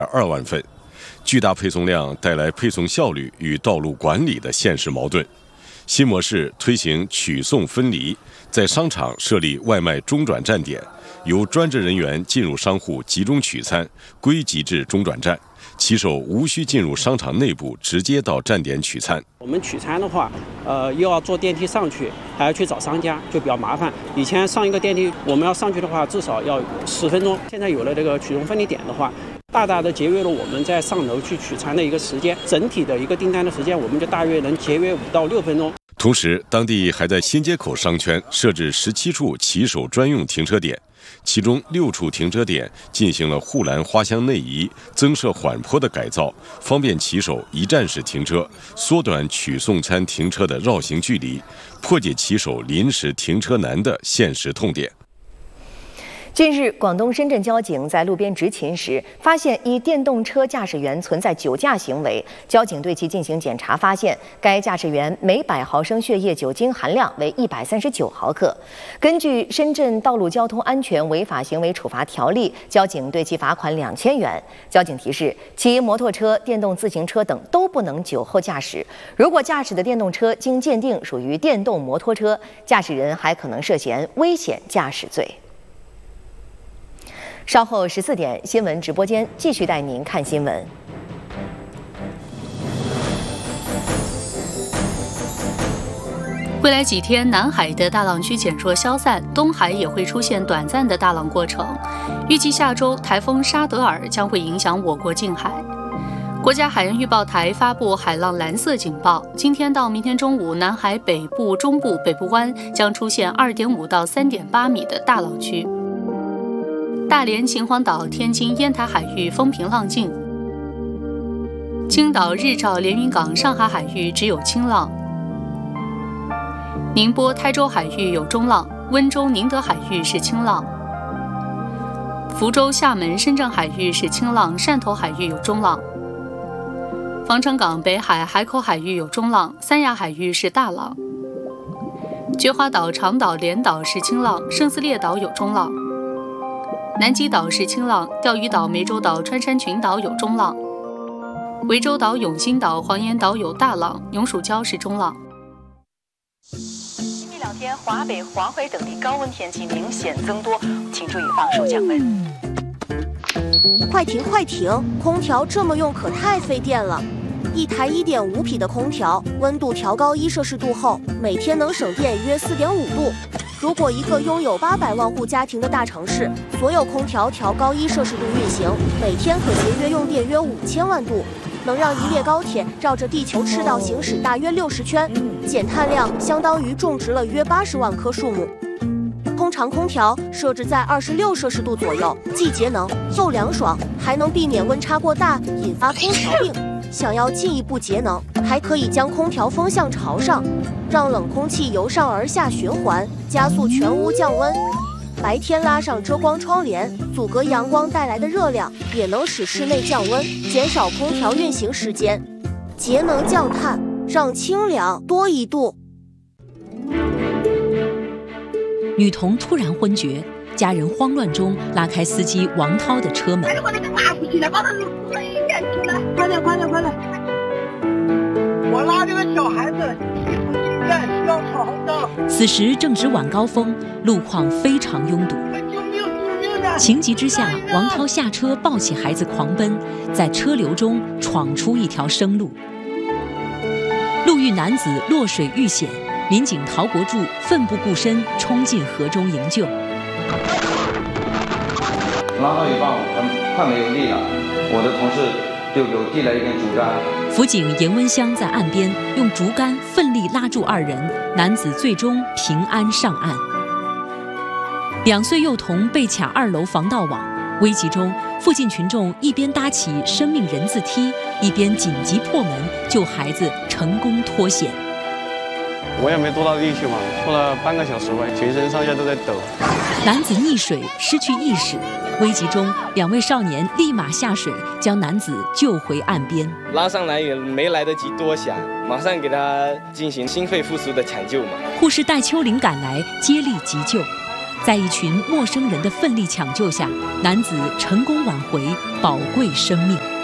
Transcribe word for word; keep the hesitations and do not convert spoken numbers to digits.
二万份，巨大配送量带来配送效率与道路管理的现实矛盾。新模式推行取送分离，在商场设立外卖中转站点，由专职人员进入商户集中取餐，归集至中转站。骑手无需进入商场内部，直接到站点取餐。 我们取餐的话，呃，又要坐电梯上去，还要去找商家，就比较麻烦。以前上一个电梯，我们要上去的话，至少要十分钟。现在有了这个取送分离点的话，大大的节约了我们在上楼去取餐的一个时间，整体的一个订单的时间，我们就大约能节约五到六分钟。 同时，当地还在新街口商圈设置十七处骑手专用停车点。其中六处停车点进行了护栏花箱内移、增设缓坡的改造，方便骑手一站式停车，缩短取送餐停车的绕行距离，破解骑手临时停车难的现实痛点。 近日，广东深圳交警在路边执勤时，发现一电动车驾驶员存在酒驾行为。交警对其进行检查，发现该驾驶员每百毫升血液酒精含量为一百三十九毫克。根据《深圳道路交通安全违法行为处罚条例》，交警对其罚款两千元。交警提示，骑摩托车、电动自行车等都不能酒后驾驶。如果驾驶的电动车经鉴定属于电动摩托车，驾驶人还可能涉嫌危险驾驶罪。稍后十四点，新闻直播间继续带您看新闻。 未来几天，南海的大浪区减弱消散，东海也会出现短暂的大浪过程。预计下周台风沙德尔将会影响我国近海。国家海洋预报台发布海浪蓝色警报，今天到明天中午，南海北部、中部、北部湾将出现 二点五到三点八米的大浪区。大连、秦皇岛、天津、烟台海域风平浪静，青岛、日照、连云港、上海海域只有轻浪，宁波、台州海域有中浪，温州、宁德海域是轻浪，福州、厦门、深圳海域是轻浪，汕头海域有中浪，防城港、北海、海口海域有中浪，三亚海域是大浪，菊花岛、长岛、连岛是轻浪，圣斯列岛有中浪。南极岛是轻浪，钓鱼岛、湄洲岛、穿山群岛有中浪，涠洲岛、永兴岛、黄岩岛有大浪，永暑礁是中浪。 今明两天，华北、黄淮等地高温天气明显增多，请注意防暑降温。 快停快停！空调这么用可太费电了。一台 一点五 匹的空调，温度调高一摄氏度后，每天能省电约 四点五 度。如果一个拥有八百万户家庭的大城市，所有空调调高一摄氏度运行，每天可节约用电约五千万度，能让一列高铁绕着地球赤道行驶大约六十圈，减碳量相当于种植了约八十万棵树木。通常空调设置在二十六摄氏度左右，既节能又凉爽，还能避免温差过大引发空调病。想要进一步节能，还可以将空调风向朝上，让冷空气由上而下循环，加速全屋降温。白天拉上遮光窗帘，阻隔阳光带来的热量，也能使室内降温，减少空调运行时间，节能降碳，让清凉多一度。 女童突然昏厥，家人慌乱中拉开司机王涛的车门。 快点快点快点！我拉这个小孩子提出进站，需要闯红灯。 此时正值晚高峰，路况非常拥堵。 救命救命的！ 情急之下，王涛下车抱起孩子狂奔，在车流中闯出一条生路。路遇男子落水遇险，民警陶国柱奋不顾身冲进河中营救。 拉到一半，我快没有力了，我的同事就给我递来一根竹竿。 辅警严文香在岸边用竹竿奋力拉住二人，男子最终平安上岸。两岁幼童被卡二楼防盗网，危急中，附近群众一边搭起生命人字梯，一边紧急破门救孩子，成功脱险。 我也没多大力气嘛，拖了半个小时吧，全身上下都在抖。 男子溺水失去意识，危急中，两位少年立马下水将男子救回岸边。 拉上来也没来得及多想，马上给他进行心肺复苏的抢救嘛。 护士戴秋玲赶来接力急救。 在一群陌生人的奋力抢救下，男子成功挽回宝贵生命。